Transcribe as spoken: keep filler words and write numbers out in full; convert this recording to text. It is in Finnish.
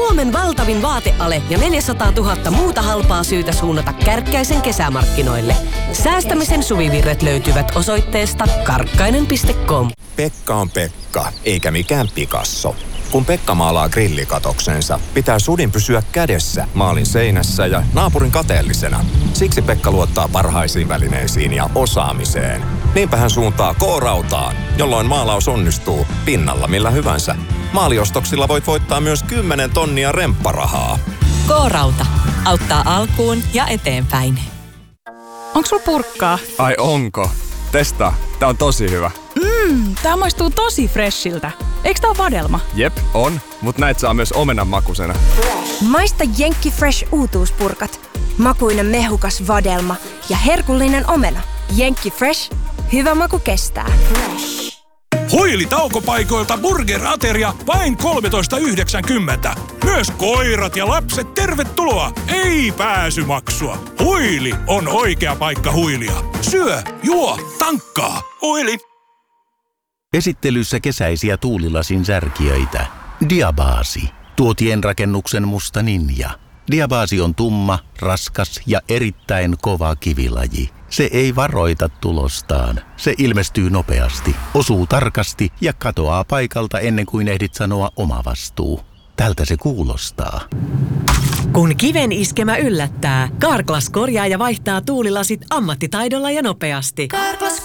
Suomen valtavin vaateale ja neljäsataatuhatta muuta halpaa syytä suunnata Kärkkäisen kesämarkkinoille. Säästämisen suvivirret löytyvät osoitteesta karkkainen piste com. Pekka on Pekka, eikä mikään Picasso. Kun Pekka maalaa grillikatoksensa, pitää sudin pysyä kädessä maalin seinässä ja naapurin kateellisena. Siksi Pekka luottaa parhaisiin välineisiin ja osaamiseen. Niinpä hän suuntaa K-rautaan, jolloin maalaus onnistuu pinnalla millä hyvänsä. Maaliostoksilla voit voittaa myös kymmenen tonnia rempparahaa. K-rauta. Auttaa alkuun ja eteenpäin. Onks sul purkkaa? Ai onko? Testaa. Tää on tosi hyvä. Mmm, tää maistuu tosi freshiltä. Eiks tää oo vadelma? Jep, on. Mut näit saa myös omenan makusena. Maista Jenkki Fresh uutuuspurkat. Makuinen mehukas vadelma ja herkullinen omena. Jenkki Fresh. Hyvä maku kestää. Huili taukopaikoilta burger-ateria vain kolmetoista yhdeksänkymmentä. Myös koirat ja lapset tervetuloa. Ei pääsymaksua. Huili on oikea paikka huilia. Syö, juo, tankkaa. Huili. Esittelyssä kesäisiä tuulilasin särkijöitä. Diabasi. Tuotien rakennuksen musta ninja. Diabasi on tumma, raskas ja erittäin kova kivilaji. Se ei varoita tulostaan. Se ilmestyy nopeasti, osuu tarkasti ja katoaa paikalta ennen kuin ehdit sanoa oma vastuu. Tältä se kuulostaa. Kun kiven iskemä yllättää, Carglass korjaa ja vaihtaa tuulilasit ammattitaidolla ja nopeasti.